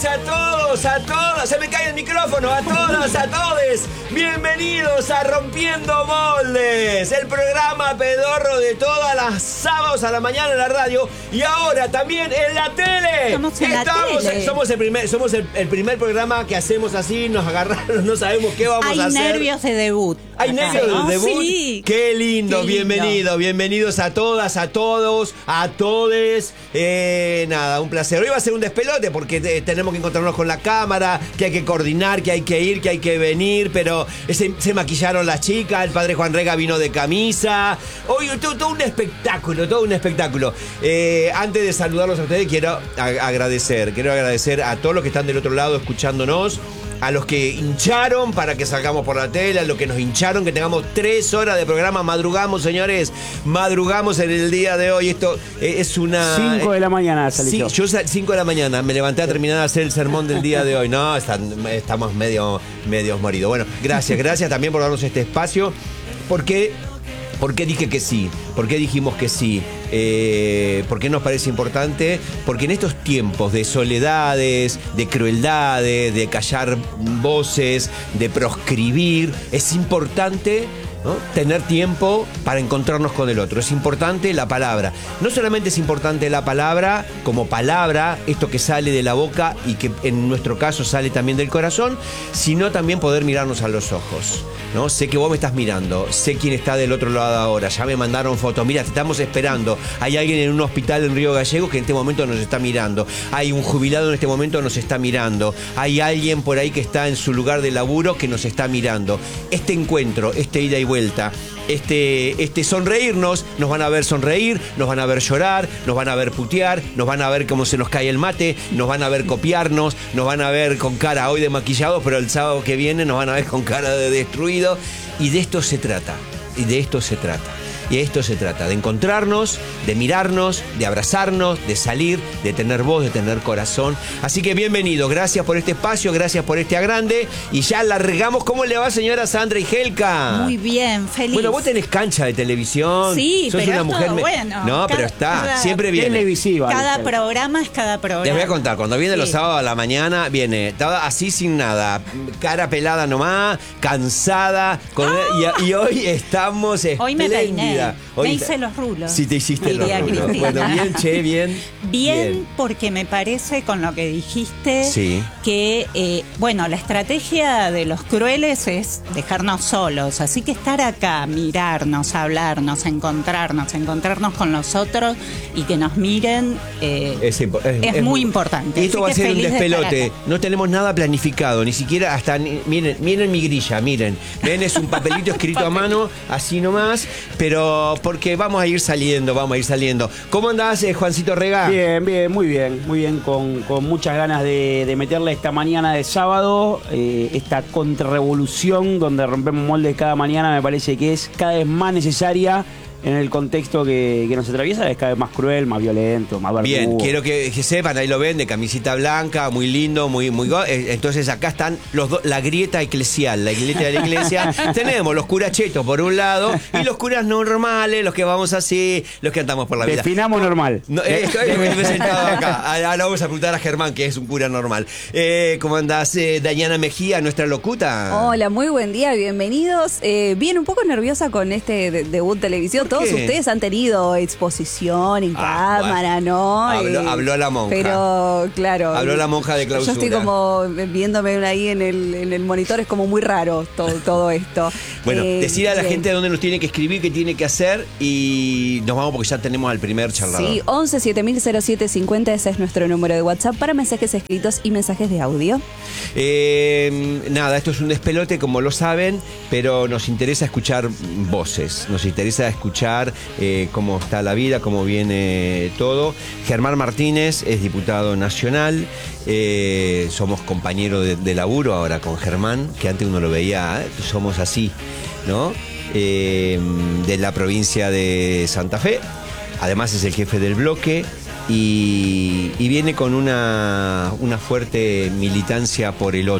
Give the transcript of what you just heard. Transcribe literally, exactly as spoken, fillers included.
A todos, a todos, se me cae el micrófono, a todas, a todes, bienvenidos a Rompiendo Moldes, el programa pedorro de todas las sábados a la mañana en la radio y ahora también en la tele. Estamos en Estamos, la tele. Somos, el primer, somos el, el primer programa que hacemos así, nos agarraron, no sabemos qué vamos Hay a hacer. Hay nervios de debut. ¿Hay acá, nervios ¿no? de debut? Sí. Qué lindo, Qué lindo. bienvenido, bienvenidos a todas, a todos, a todes. Eh, nada, un placer. Hoy va a ser un despelote porque eh, tenemos que encontrarnos con la cámara, que hay que coordinar, que hay que ir, que hay que venir, pero se, se maquillaron las chicas, el padre Juan Rega vino de camisa. Hoy todo, todo un espectáculo, todo un espectáculo. Eh, antes de saludarlos a ustedes, quiero a- agradecer, quiero agradecer a todos los que están del otro lado escuchándonos. A los que hincharon para que salgamos por la tele, a los que nos hincharon, que tengamos tres horas de programa. Madrugamos, señores, madrugamos en el día de hoy. Esto eh, es una... cinco de la mañana salí Sí, yo. yo cinco de la mañana me levanté a terminar de hacer el sermón del día de hoy. No, están, estamos medio, medio moridos. Bueno, gracias, gracias también por darnos este espacio. Porque... ¿Por qué dije que sí? ¿Por qué dijimos que sí? Eh, ¿Por qué nos parece importante? Porque en estos tiempos de soledades, de crueldades, de callar voces, de proscribir, es importante, ¿no?, tener tiempo para encontrarnos con el otro. Es importante la palabra. No solamente es importante la palabra como palabra, esto que sale de la boca y que en nuestro caso sale también del corazón, sino también poder mirarnos a los ojos, ¿no? Sé que vos me estás mirando, sé quién está del otro lado ahora, ya me mandaron fotos, mira, te estamos esperando. Hay alguien en un hospital en Río Gallegos que en este momento nos está mirando. Hay un jubilado en este momento nos está mirando. Hay alguien por ahí que está en su lugar de laburo que nos está mirando. Este encuentro, este ida y vuelta, este, este sonreírnos, nos van a ver sonreír, nos van a ver llorar, nos van a ver putear, nos van a ver cómo se nos cae el mate, nos van a ver copiarnos, nos van a ver con cara hoy de maquillados, pero el sábado que viene nos van a ver con cara de destruido. Y de esto se trata, y de esto se trata. Y de esto se trata, de encontrarnos, de mirarnos, de abrazarnos, de salir, de tener voz, de tener corazón. Así que bienvenido, gracias por este espacio, gracias por este agrande. Y ya largamos. ¿Cómo le va, señora Sandra y Helka? Muy bien, feliz. Bueno, vos tenés cancha de televisión. Sí, sos pero una es mujer todo me- bueno. No, Cada- pero está, cada- siempre viene. Televisiva. Cada Michelle. programa es cada programa. Les voy a contar, cuando viene los Sí. sábados a la mañana, viene toda así sin nada, cara pelada nomás, cansada, con- y, y hoy estamos Hoy me peiné, espléndida. Hoy me está- hice los rulos. Sí, te hiciste los diría rulos. Cristina. Bueno, bien, che, bien. Bien, porque me parece con lo que dijiste Sí. que, eh, bueno, la estrategia de los crueles es dejarnos solos, así que estar acá, mirarnos, hablarnos, encontrarnos, encontrarnos con los otros y que nos miren eh, Es, impo- es muy importante. Y esto Así va a que ser un feliz de estar despelote. acá. No tenemos nada planificado, ni siquiera hasta. ni- miren, miren mi grilla, miren. Ven, es un papelito escrito a mano, así nomás, pero porque vamos a ir saliendo, vamos a ir saliendo. ¿Cómo andás, eh, Juancito Rega? Bien, bien, muy bien, muy bien, con, con muchas ganas de, de meterle esta mañana de sábado, eh, esta contrarrevolución donde rompemos moldes cada mañana, me parece que es cada vez más necesaria en el contexto que, que nos atraviesa, es cada vez más cruel, más violento, más verdugo. Bien, quiero que, que sepan, ahí lo ven, de camisita blanca, muy lindo, muy, muy go- eh, entonces acá están los do- la grieta eclesial, la grieta de la iglesia. Tenemos los curas chetos por un lado y los curas normales, los que vamos así, los que andamos por la vida. Definamos normal. No, eh, estoy estoy sentado acá. Ahora vamos a preguntar a Germán, que es un cura normal. Eh, ¿Cómo andás, eh, Dayana Mejía, nuestra locuta? Hola, muy buen día, bienvenidos. Eh, bien, un poco nerviosa con este de- debut televisión. Todos qué? ustedes han tenido exposición en Ah, cámara, ¿no? Habló- Eh, habló la monja. Pero, claro. Habló la monja de clausura. Yo estoy como viéndome ahí en el, en el monitor, es como muy raro todo, todo esto. Bueno, Eh, decir a la bien. gente dónde nos tiene que escribir, qué tiene que hacer y nos vamos porque ya tenemos al primer charlador. Sí, once siete mil cero siete cincuenta, ese es nuestro número de WhatsApp para mensajes escritos y mensajes de audio. Eh, nada, esto es un despelote, como lo saben, pero nos interesa escuchar voces, nos interesa escuchar eh, cómo está la vida, cómo viene todo. Germán Martínez es diputado nacional, eh, somos compañeros de, de laburo ahora con Germán, que antes uno lo veía, eh, somos así, ¿no? Eh, de la provincia de Santa Fe, además es el jefe del bloque. Y, y viene con una, una fuerte militancia por el otro.